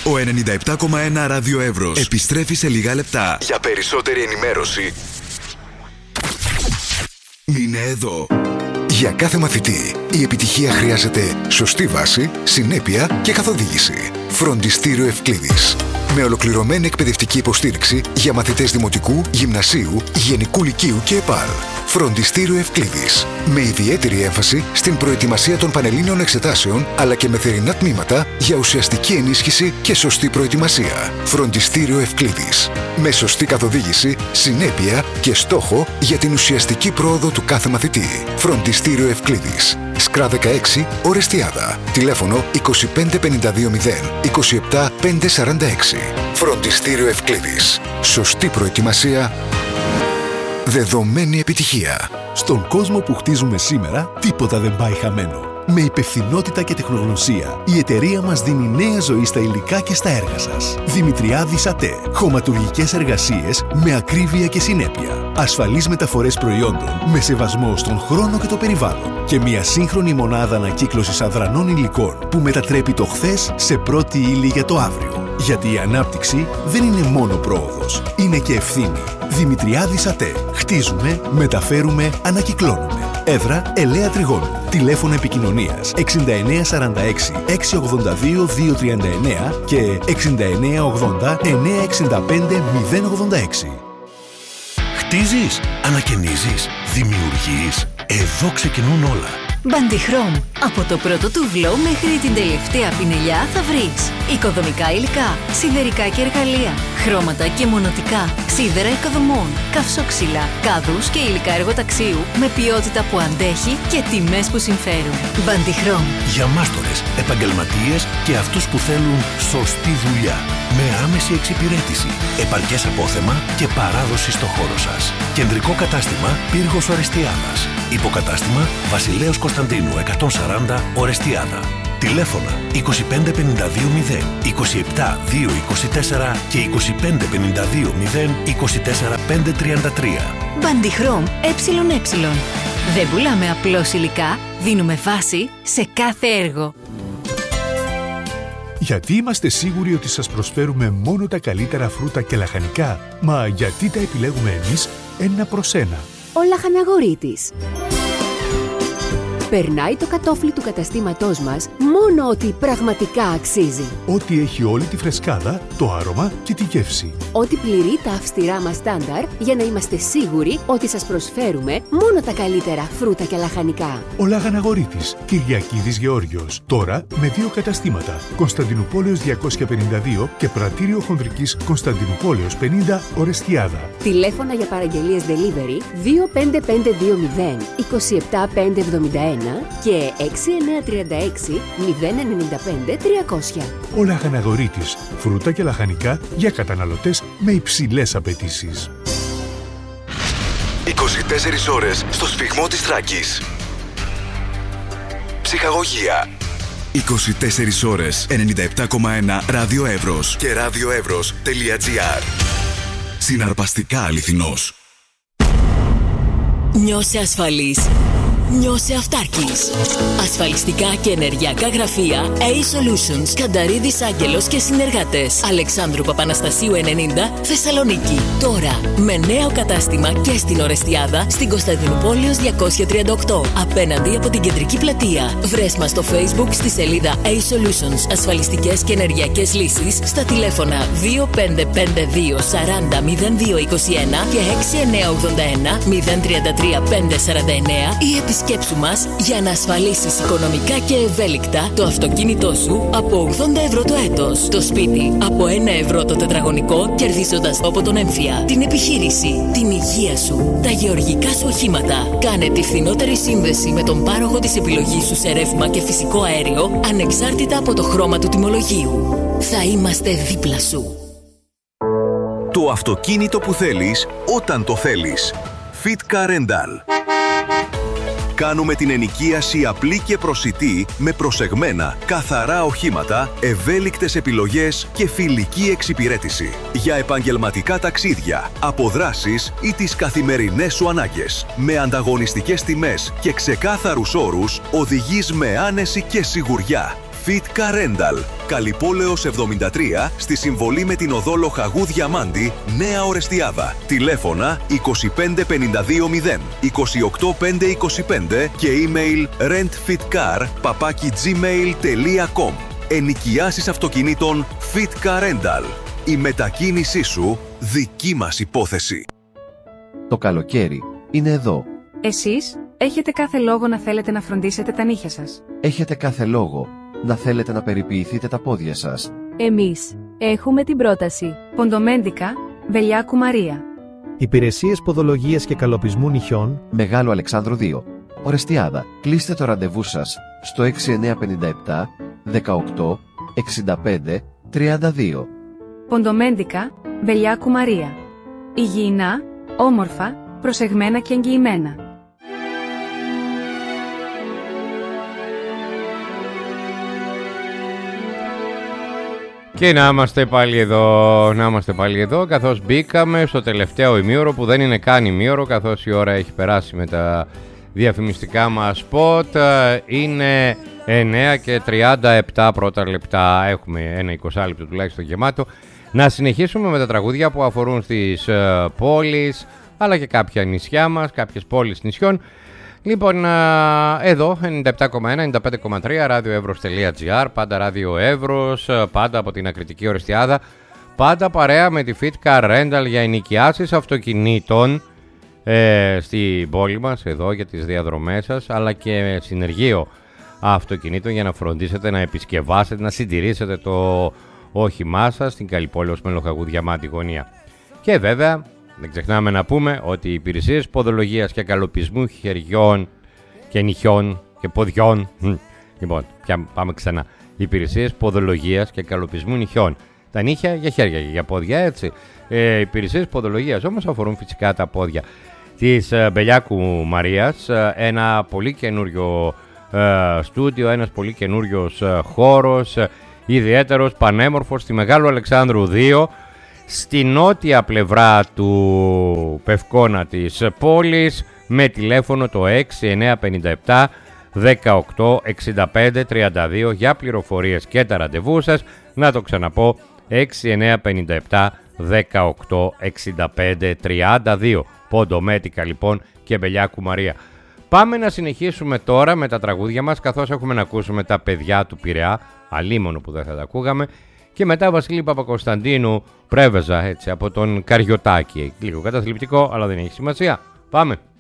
Ο 97,1 Ράδιο Εύρος επιστρέφει σε λίγα λεπτά. Για περισσότερη ενημέρωση, μείνε εδώ. Για κάθε μαθητή, η επιτυχία χρειάζεται σωστή βάση, συνέπεια και καθοδήγηση. Φροντιστήριο Ευκλήδης. Με ολοκληρωμένη εκπαιδευτική υποστήριξη για μαθητές δημοτικού, γυμνασίου, γενικού λυκείου και ΕΠΑΛ. Φροντιστήριο Ευκλήδης. Με ιδιαίτερη έμφαση στην προετοιμασία των πανελλήνιων εξετάσεων, αλλά και με θερινά τμήματα για ουσιαστική ενίσχυση και σωστή προετοιμασία. Φροντιστήριο Ευκλήδης. Με σωστή καθοδήγηση, συνέπεια και στόχο για την ουσιαστική πρόοδο του κάθε μαθητή. Φροντιστήριο Ευκλήδης. Σκρά 16, Ορεστιάδα. Τηλέφωνο 25520 27546. Φροντιστήριο Ευκλήδης. Σωστή προετοιμασία, δεδομένη επιτυχία. Στον κόσμο που χτίζουμε σήμερα, τίποτα δεν πάει χαμένο. Με υπευθυνότητα και τεχνογνωσία, η εταιρεία μας δίνει νέα ζωή στα υλικά και στα έργα σας. Δημητριάδης ΑΤΕ. Χωματουργικές εργασίες με ακρίβεια και συνέπεια. Ασφαλείς μεταφορές προϊόντων με σεβασμό στον χρόνο και το περιβάλλον. Και μια σύγχρονη μονάδα ανακύκλωσης αδρανών υλικών που μετατρέπει το χθες σε πρώτη ύλη για το αύριο. Γιατί η ανάπτυξη δεν είναι μόνο πρόοδος, είναι και ευθύνη. Δημητριάδης ΑΤΕ. Χτίζουμε, μεταφέρουμε, ανακυκλώνουμε. Έδρα Ελαία Τριγώνου. Τηλέφωνο επικοινωνίας 6946 682 239 και 6980 965 086. Χτίζεις, ανακαινίζεις, δημιουργείς. Εδώ ξεκινούν όλα. Bandichrom. Από το πρώτο τούβλο μέχρι την τελευταία πινελιά θα βρεις οικοδομικά υλικά, σιδερικά και εργαλεία, χρώματα και μονοτικά, σίδερα οικοδομών, καυσόξυλα, κάδους και υλικά εργοταξίου με ποιότητα που αντέχει και τιμές που συμφέρουν. Bandichrom. Για μάστορες, επαγγελματίες και αυτούς που θέλουν σωστή δουλειά. Με άμεση εξυπηρέτηση, επαρκές απόθεμα και παράδοση στο χώρο σας. Κεντρικό κατάστημα Πύργος Ορεστιάδας. Υποκατάστημα Βασιλέως Κωνσταντίνου 140 Ορεστιάδα. Τηλέφωνα 25520 27224 και 25520 24533. Bandichrom ΕΕ. Δεν πουλάμε απλώς υλικά, δίνουμε βάση σε κάθε έργο. Γιατί είμαστε σίγουροι ότι σας προσφέρουμε μόνο τα καλύτερα φρούτα και λαχανικά? Μα γιατί τα επιλέγουμε εμείς ένα προς ένα? Ο Λαχαναγορίτης. Περνάει το κατόφλι του καταστήματός μας μόνο ότι πραγματικά αξίζει. Ό,τι έχει όλη τη φρεσκάδα, το άρωμα και τη γεύση. Ό,τι πληρεί τα αυστηρά μας στάνταρ για να είμαστε σίγουροι ότι σας προσφέρουμε μόνο τα καλύτερα φρούτα και λαχανικά. Ο Λαχαναγορίτης, Κυριακίδης Γεώργιος. Τώρα με 2 καταστήματα. Κωνσταντινούπολεως 252 και Πρατήριο Χονδρικής Κωνσταντινούπολεως 50 Ορεστιάδα. Τηλέφωνα για παραγγελίες delivery 25520 27571 και 6936 095 300. Ο Λαχαναγορίτης. Φρούτα και λαχανικά για καταναλωτές με υψηλές απαιτήσεις. 24 ώρες στο σφιγμό της Θράκης. Ψυχαγωγία. 24 ώρες 97,1 Ράδιο Εύρος και radioevros.gr. Συναρπαστικά αληθινός. Νιώσε ασφαλής. Νιώσε αυτάρκης. Ασφαλιστικά και ενεργειακά γραφεία A-Solutions, Κανταρίδης Άγγελος και συνεργάτες. Αλεξάνδρου Παπαναστασίου 90, Θεσσαλονίκη. Τώρα με νέο κατάστημα και στην Ορεστιάδα, στην Κωνσταντινούπολεως 238, απέναντι από την κεντρική πλατεία. Βρες μας στο Facebook στη σελίδα A-Solutions, ασφαλιστικές και ενεργειακές λύσεις, στα τηλέφωνα 2552 40 0221 και 6981 033 549 ή επισκέψου μας για να ασφαλίσεις οικονομικά και ευέλικτα το αυτοκίνητό σου από 80 ευρώ το έτος, το σπίτι από 1 ευρώ το τετραγωνικό, κερδίζοντας από τον έμφυα, την επιχείρηση, την υγεία σου, τα γεωργικά σου οχήματα. Κάνε τη φθηνότερη σύνδεση με τον πάροχο της επιλογής σου σε ρεύμα και φυσικό αέριο, ανεξάρτητα από το χρώμα του τιμολογίου. Θα είμαστε δίπλα σου. Το αυτοκίνητο που θέλεις όταν το θέλεις. Fitka Rental. Κάνουμε την ενοικίαση απλή και προσιτή με προσεγμένα, καθαρά οχήματα, ευέλικτες επιλογές και φιλική εξυπηρέτηση. Για επαγγελματικά ταξίδια, αποδράσεις ή τις καθημερινές σου ανάγκες. Με ανταγωνιστικές τιμές και ξεκάθαρους όρους, οδηγείς με άνεση και σιγουριά. Fitka Rental. Καλυπόλεως 73 στη συμβολή με την οδό Λοχαγού Διαμάντη, Νέα Ορεστιάδα. Τηλέφωνα 25520 28525 και email rentfitcar@gmail.com. Ενοικιάσεις αυτοκινήτων Fitcar Rental. Η μετακίνησή σου δική μας υπόθεση. Το καλοκαίρι είναι εδώ. Εσείς έχετε κάθε λόγο να θέλετε να φροντίσετε τα νύχια σας. Έχετε κάθε λόγο να θέλετε να περιποιηθείτε τα πόδια σας. Εμείς έχουμε την πρόταση. Ποντομέντικα, Βελιάκου Μαρία. Υπηρεσίες ποδολογίας και καλοπισμού νυχιών, Μεγάλο Αλεξάνδρου 2. Ορεστιάδα. Κλείστε το ραντεβού σας στο 6957 18 65 32. Ποντομέντικα, Βελιάκου Μαρία. Υγιεινά, όμορφα, προσεγμένα και εγγυημένα. Και να είμαστε πάλι εδώ, καθώς μπήκαμε στο τελευταίο ημίωρο που δεν είναι καν ημίωρο, καθώς η ώρα έχει περάσει με τα διαφημιστικά μας σποτ. Είναι 9 και 37 πρώτα λεπτά, έχουμε ένα 20 λεπτό τουλάχιστον γεμάτο. Να συνεχίσουμε με τα τραγούδια που αφορούν στις πόλεις, αλλά και κάποια νησιά μας, κάποιες πόλεις νησιών. Λοιπόν, εδώ 97,1, 95,3, radioevros.gr, πάντα ράδιο Εύρος, πάντα από την Ακριτική Ορεστιάδα, πάντα παρέα με τη Fitcar Rental για ενοικιάσεις αυτοκινήτων στην πόλη μας, εδώ για τις διαδρομές σας, αλλά και συνεργείο αυτοκινήτων για να φροντίσετε, να επισκευάσετε, να συντηρήσετε το όχημά σας στην Καλυπόλεως με Λοχαγού Διαμάντη γωνία. Και βέβαια, δεν ξεχνάμε να πούμε ότι οι υπηρεσίες ποδολογίας και καλοπισμού χεριών και νυχιών και ποδιών. Λοιπόν, πάμε ξανά. Οι υπηρεσίες ποδολογίας και καλοπισμού νυχιών. Τα νύχια για χέρια και για πόδια, έτσι. Οι υπηρεσίες ποδολογίας όμως αφορούν φυσικά τα πόδια της Μπελιάκου Μαρίας. Ένα πολύ καινούριο στούντιο, ένας πολύ καινούριος χώρος, ιδιαίτερος, πανέμορφος, στη Μεγάλου Αλεξάνδρου 2. Στη νότια πλευρά του Πευκώνα της πόλης, με τηλέφωνο το 6957 18 65 32 για πληροφορίες και τα ραντεβού σας. Να το ξαναπώ, 6957 18 65 32. Ποντομέτικα λοιπόν και Μπελιάκου Μαρία. Πάμε να συνεχίσουμε τώρα με τα τραγούδια μας, καθώς έχουμε να ακούσουμε τα παιδιά του Πειραιά, αλίμονο που δεν θα τα ακούγαμε. Και μετά Βασίλη Παπακοσταντίνου, Πρέβεζα, έτσι, από τον Καριωτάκη. Λίγο καταθλιπτικό, αλλά δεν έχει σημασία. Πάμε!